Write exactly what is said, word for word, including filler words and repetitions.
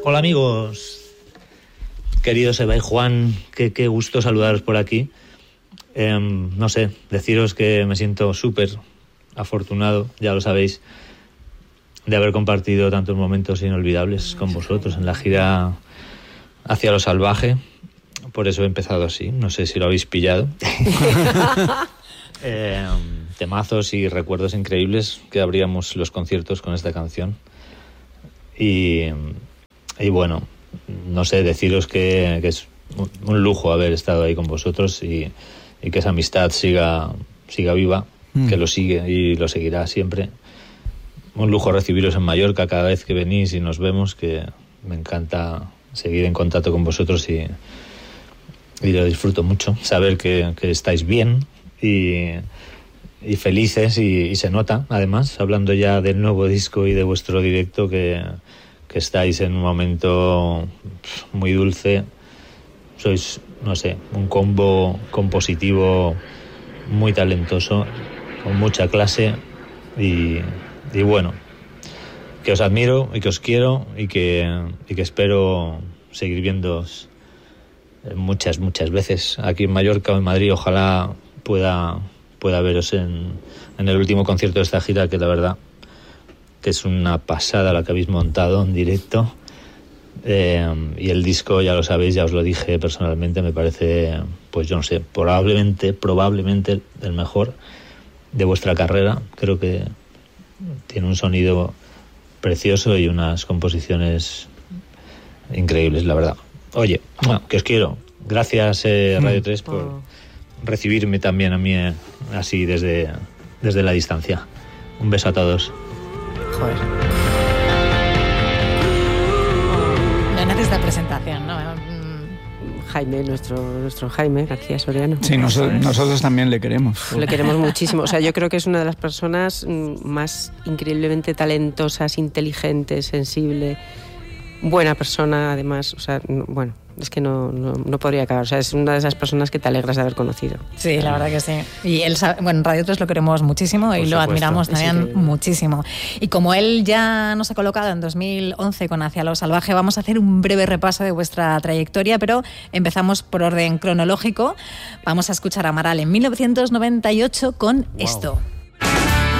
Hola amigos, queridos Eva y Juan, qué, qué gusto saludaros por aquí. Eh, no sé, deciros que me siento súper afortunado, ya lo sabéis, de haber compartido tantos momentos inolvidables con vosotros en la gira hacia lo salvaje. Por eso he empezado así, no sé si lo habéis pillado. eh, temazos y recuerdos increíbles que abríamos los conciertos con esta canción. Y, y bueno, no sé, deciros que, que es un lujo haber estado ahí con vosotros y, y que esa amistad siga, siga viva, mm. que lo sigue y lo seguirá siempre. Un lujo recibiros en Mallorca cada vez que venís y nos vemos, que me encanta seguir en contacto con vosotros y, y lo disfruto mucho, saber que, que estáis bien y, y felices y, y se nota, además, hablando ya del nuevo disco y de vuestro directo, que, que estáis en un momento muy dulce. Sois, no sé, un combo compositivo muy talentoso, con mucha clase y... Y bueno, que os admiro y que os quiero y que, y que espero seguir viéndoos muchas, muchas veces aquí en Mallorca o en Madrid. Ojalá pueda, pueda veros en, en el último concierto de esta gira, que la verdad que es una pasada la que habéis montado en directo. Eh, y el disco, ya lo sabéis, ya os lo dije personalmente, me parece, pues yo no sé, probablemente, probablemente el mejor de vuestra carrera. Creo que tiene un sonido precioso y unas composiciones increíbles, la verdad. Oye, bueno, que os quiero. Gracias, eh, Radio tres, por oh. recibirme también a mí eh, así desde, desde la distancia. Un beso a todos. Joder. No necesita presentación, ¿no? Jaime, nuestro, nuestro Jaime García Soriano. Sí, nosotros, nosotros también le queremos. Le queremos muchísimo. O sea, yo creo que es una de las personas más increíblemente talentosas, inteligentes, sensible, buena persona, además. O sea, bueno, es que no, no, no podría acabar. O sea, es una de esas personas que te alegras de haber conocido. Sí, la verdad que sí. Y él, bueno, en Radio tres lo queremos muchísimo y Por lo supuesto. admiramos también muchísimo. Y como él ya nos ha colocado en dos mil once con Hacia lo Salvaje, vamos a hacer un breve repaso de vuestra trayectoria, pero empezamos por orden cronológico. Vamos a escuchar a Amaral en mil novecientos noventa y ocho con wow. esto.